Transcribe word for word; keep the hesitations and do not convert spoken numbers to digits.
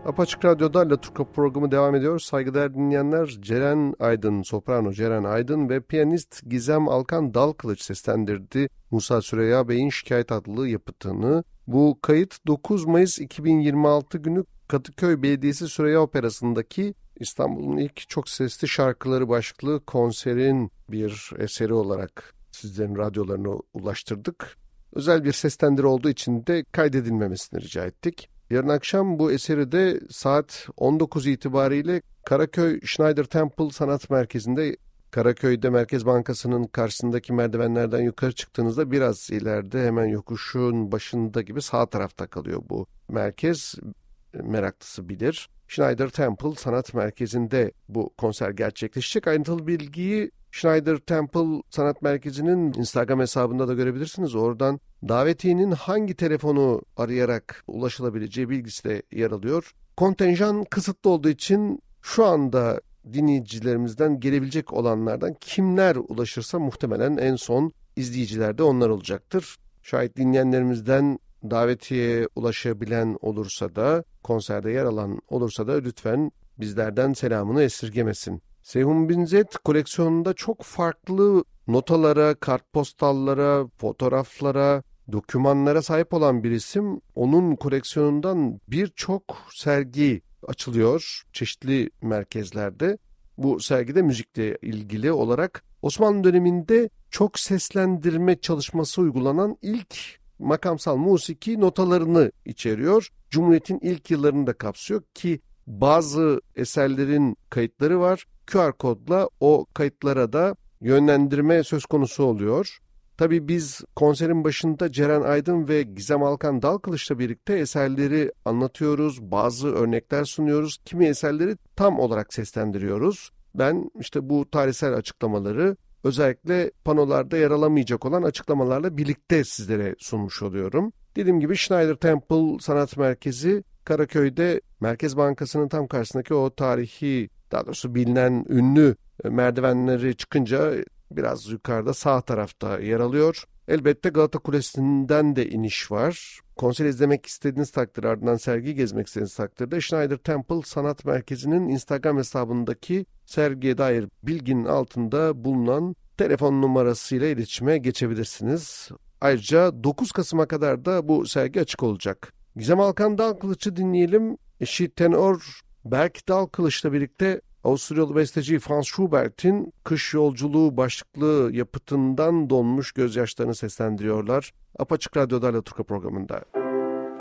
Apaçık Radyo'da Laturka programı devam ediyor. Saygıdeğer dinleyenler, Ceren Aydın, soprano Ceren Aydın ve piyanist Gizem Alkan Dalkılıç seslendirdi Musa Süreyya Bey'in Şikayet adlı yapıtını. Bu kayıt dokuz Mayıs iki bin yirmi altı günü Kadıköy Belediyesi Süreyya Operası'ndaki İstanbul'un ilk çok sesli şarkıları başlıklı konserin bir eseri olarak sizlerin radyolarına ulaştırdık. Özel bir seslendir olduğu için de kaydedilmemesini rica ettik. Yarın akşam bu eseri de saat on dokuz itibariyle Karaköy Schneider Temple Sanat Merkezi'nde, Karaköy'de Merkez Bankası'nın karşısındaki merdivenlerden yukarı çıktığınızda biraz ileride hemen yokuşun başında gibi sağ tarafta kalıyor bu merkez. Meraklısı bilir. Schneider Temple Sanat Merkezi'nde bu konser gerçekleşecek. Ayrıntılı bilgiyi Schneider Temple Sanat Merkezi'nin Instagram hesabında da görebilirsiniz. Oradan davetiyenin hangi telefonu arayarak ulaşılabileceği bilgisi de yer alıyor. Kontenjan kısıtlı olduğu için şu anda dinleyicilerimizden gelebilecek olanlardan kimler ulaşırsa muhtemelen en son izleyiciler de onlar olacaktır. Şayet dinleyenlerimizden davetiye ulaşabilen olursa da, konserde yer alan olursa da lütfen bizlerden selamını esirgemesin. Seyhun Binzet koleksiyonunda çok farklı notalara, kartpostallara, fotoğraflara, dokümanlara sahip olan bir isim. Onun koleksiyonundan birçok sergi açılıyor çeşitli merkezlerde. Bu sergide müzikle ilgili olarak Osmanlı döneminde çok seslendirme çalışması uygulanan ilk makamsal musiki notalarını içeriyor. Cumhuriyet'in ilk yıllarını da kapsıyor ki bazı eserlerin kayıtları var. Q R kodla o kayıtlara da yönlendirme söz konusu oluyor. Tabii biz konserin başında Ceren Aydın ve Gizem Alkan Dalkılıç'la birlikte eserleri anlatıyoruz. Bazı örnekler sunuyoruz. Kimi eserleri tam olarak seslendiriyoruz. Ben işte bu tarihsel açıklamaları özellikle panolarda yer alamayacak olan açıklamalarla birlikte sizlere sunmuş oluyorum. Dediğim gibi Schneider Temple Sanat Merkezi Karaköy'de Merkez Bankası'nın tam karşısındaki o tarihi, daha doğrusu bilinen ünlü merdivenleri çıkınca biraz yukarıda sağ tarafta yer alıyor. Elbette Galata Kulesi'nden de iniş var. Konser izlemek istediğiniz takdirde, ardından sergi gezmek istediğiniz takdirde Schneider Temple Sanat Merkezi'nin Instagram hesabındaki sergiye dair bilginin altında bulunan telefon numarasıyla iletişime geçebilirsiniz. Ayrıca dokuz Kasım'a kadar da bu sergi açık olacak. Gizem Alkan Dalkılıç'ı dinleyelim. Eşi tenor Berk Dalkılıç'la birlikte Avusturyalı besteci Franz Schubert'in Kış Yolculuğu başlıklı yapıtından donmuş gözyaşlarını seslendiriyorlar. Apaçık Radyo'da Laturka programında.